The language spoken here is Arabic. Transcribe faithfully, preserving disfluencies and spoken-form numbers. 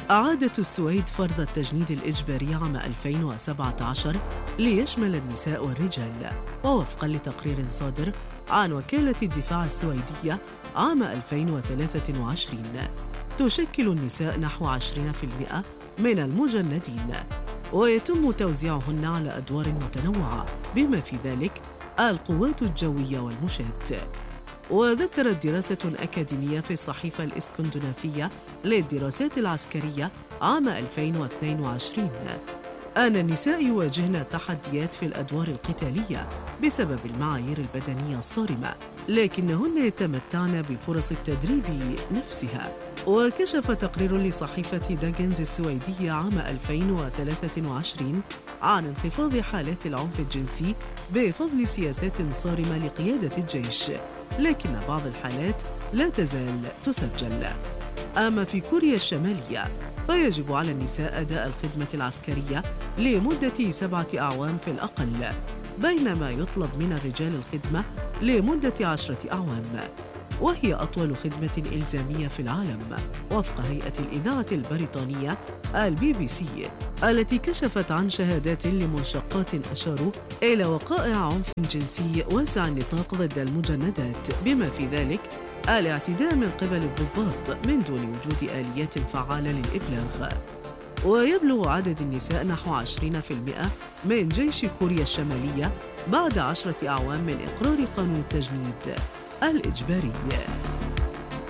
أعادت السويد فرض التجنيد الإجباري عام ألفين وسبعة عشر ليشمل النساء والرجال، ووفقاً لتقرير صادر عن وكالة الدفاع السويدية عام ألفين وثلاثة وعشرين، تشكل النساء نحو عشرين بالمئة من المجندين، ويتم توزيعهن على أدوار متنوعة بما في ذلك القوات الجوية والمشاة. وذكرت دراسة أكاديمية في الصحيفة الإسكندنافية للدراسات العسكرية عام ألفين واثنين وعشرين أن النساء يواجهن تحديات في الأدوار القتالية بسبب المعايير البدنية الصارمة، لكنهن يتمتعن بفرص التدريب نفسها. وكشف تقرير لصحيفة داجنز السويدية عام ألفين وثلاثة وعشرين عن انخفاض حالات العنف الجنسي بفضل سياسات صارمة لقيادة الجيش، لكن بعض الحالات لا تزال تسجل. أما في كوريا الشمالية فيجب على النساء أداء الخدمة العسكرية لمدة سبعة أعوام في الأقل، بينما يطلب من الرجال الخدمة لمدة عشرة أعوام، وهي أطول خدمة إلزامية في العالم وفق هيئة الإذاعة البريطانية البي بي سي، التي كشفت عن شهادات لمنشقات أشاروا إلى وقائع عنف جنسي واسع النطاق ضد المجندات، بما في ذلك الاعتداء من قبل الضباط من دون وجود آليات فعالة للإبلاغ. ويبلغ عدد النساء نحو عشرين بالمئة من جيش كوريا الشمالية بعد عشرة أعوام من إقرار قانون التجنيد الإجباري.